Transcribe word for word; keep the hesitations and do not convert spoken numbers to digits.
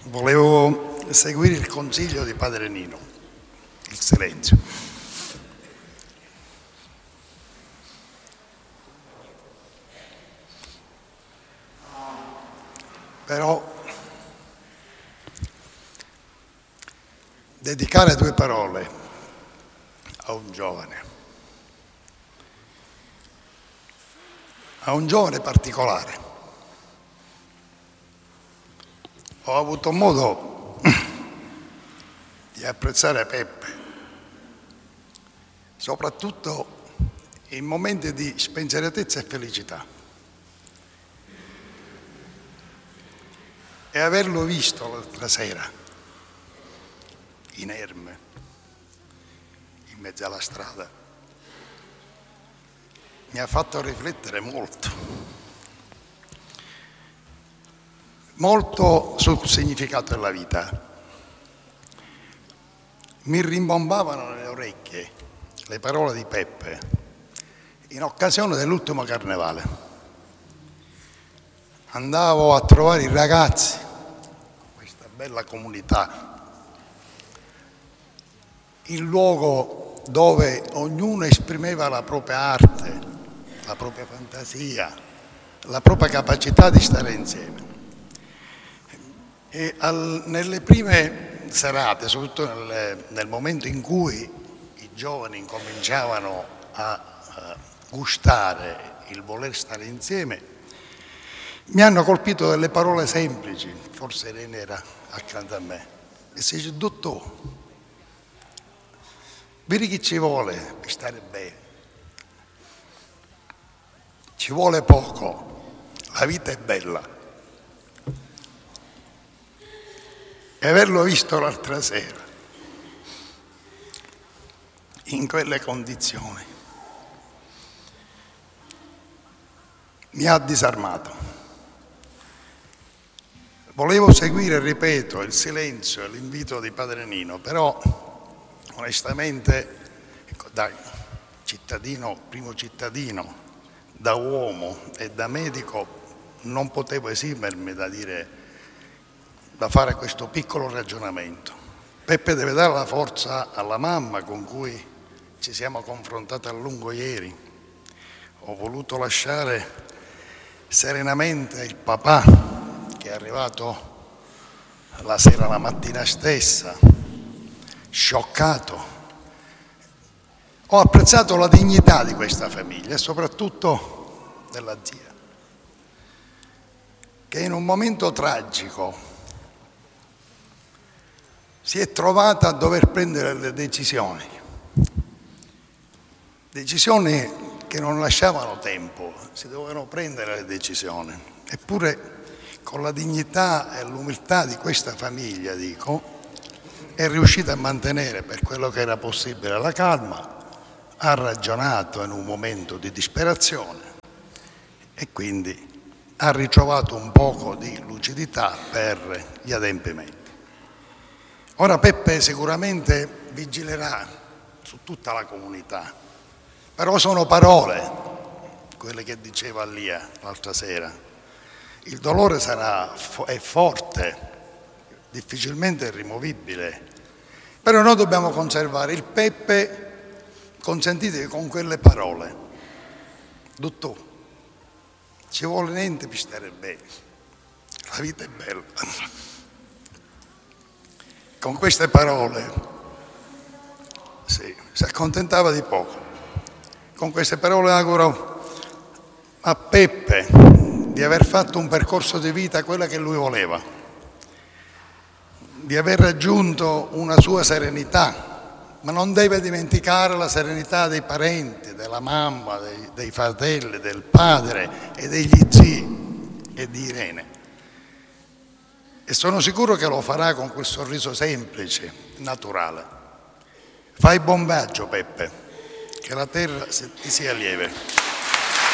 Volevo seguire il consiglio di Padre Nino, il silenzio. Però dedicare due parole a un giovane, a un giovane particolare. Ho avuto modo di apprezzare Peppe, soprattutto in momenti di spensieratezza e felicità. E averlo visto l'altra sera, inerme, in mezzo alla strada, mi ha fatto riflettere molto. Molto sul significato della vita. Mi rimbombavano nelle orecchie le parole di Peppe in occasione dell'ultimo carnevale. Andavo a trovare i ragazzi, questa bella comunità, il luogo dove ognuno esprimeva la propria arte, la propria fantasia, la propria capacità di stare insieme. E al, nelle prime serate, soprattutto nel, nel momento in cui i giovani incominciavano a, a gustare il voler stare insieme, mi hanno colpito delle parole semplici, forse Irene era accanto a me, e si dice: dottore, vedi che ci vuole per stare bene, ci vuole poco, la vita è bella. E averlo visto l'altra sera, in quelle condizioni, mi ha disarmato. Volevo seguire, ripeto, il silenzio e l'invito di Padre Nino, però onestamente, ecco, da cittadino, primo cittadino, da uomo e da medico, non potevo esimermi da dire, da fare questo piccolo ragionamento. Peppe deve dare la forza alla mamma con cui ci siamo confrontati a lungo ieri. Ho voluto lasciare serenamente il papà, che è arrivato la sera, la mattina stessa, scioccato. Ho apprezzato la dignità di questa famiglia e soprattutto della zia, che in un momento tragico si è trovata a dover prendere le decisioni, decisioni che non lasciavano tempo, si dovevano prendere le decisioni. Eppure, con la dignità e l'umiltà di questa famiglia, dico, è riuscita a mantenere, per quello che era possibile, la calma, ha ragionato in un momento di disperazione e quindi ha ritrovato un poco di lucidità per gli adempimenti. Ora Peppe sicuramente vigilerà su tutta la comunità, però sono parole, quelle che diceva Lia l'altra sera. Il dolore sarà è forte, difficilmente rimovibile, però noi dobbiamo conservare il Peppe, consentite, con quelle parole. Dottore, ci vuole niente per stare bene, la vita è bella. Con queste parole, sì, si accontentava di poco. Con queste parole auguro a Peppe di aver fatto un percorso di vita quella che lui voleva, di aver raggiunto una sua serenità, ma non deve dimenticare la serenità dei parenti, della mamma, dei, dei fratelli, del padre e degli zii e di Irene. E sono sicuro che lo farà con quel sorriso semplice, naturale. Fai buon viaggio, Peppe, che la terra ti sia lieve.